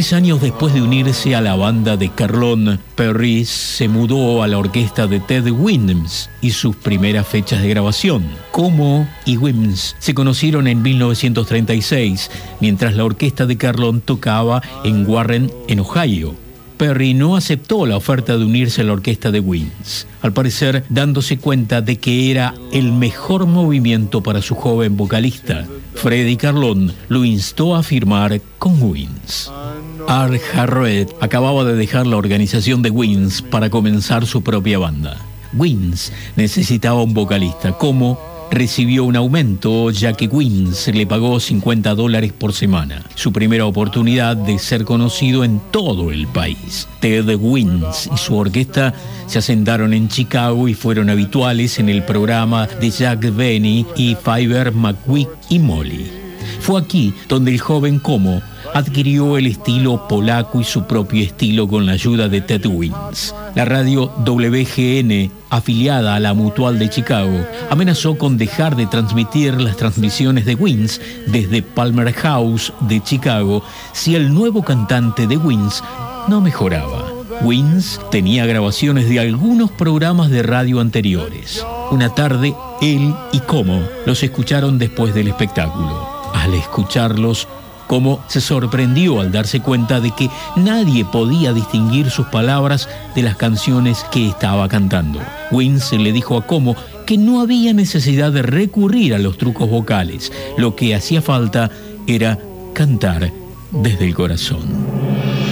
3 años después de unirse a la banda de Carlón, Perry se mudó a la orquesta de Ted Williams y sus primeras fechas de grabación. Como y Williams se conocieron en 1936, mientras la orquesta de Carlón tocaba en Warren, en Ohio. Perry no aceptó la oferta de unirse a la orquesta de Williams, al parecer dándose cuenta de que era el mejor movimiento para su joven vocalista. Freddie Carlón lo instó a firmar con Williams. Art Harrod acababa de dejar la organización de Williams para comenzar su propia banda. Williams necesitaba un vocalista. Como recibió un aumento, ya que Williams le pagó $50 por semana. Su primera oportunidad de ser conocido en todo el país. Ted Williams y su orquesta se asentaron en Chicago y fueron habituales en el programa de Jack Benny y Fibber McCoy y Molly. Fue aquí donde el joven Como adquirió el estilo polaco y su propio estilo con la ayuda de Ted Williams. La radio WGN, afiliada a la Mutual de Chicago, amenazó con dejar de transmitir las transmisiones de Williams desde Palmer House de Chicago si el nuevo cantante de Williams no mejoraba. Williams tenía grabaciones de algunos programas de radio anteriores. Una tarde, él y Como los escucharon después del espectáculo. Al escucharlos, Como se sorprendió al darse cuenta de que nadie podía distinguir sus palabras de las canciones que estaba cantando. Williams le dijo a Como que no había necesidad de recurrir a los trucos vocales. Lo que hacía falta era cantar desde el corazón.